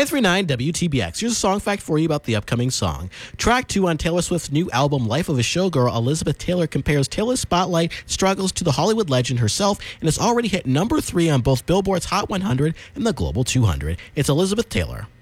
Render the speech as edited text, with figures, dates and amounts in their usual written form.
939 WTBX. Here's a song fact for you about the upcoming song. Track 2 on Taylor Swift's new album, Life of a Showgirl, Elizabeth Taylor compares Taylor's spotlight struggles to the Hollywood legend herself and has already hit number 3 on both Billboard's Hot 100 and the Global 200. It's Elizabeth Taylor.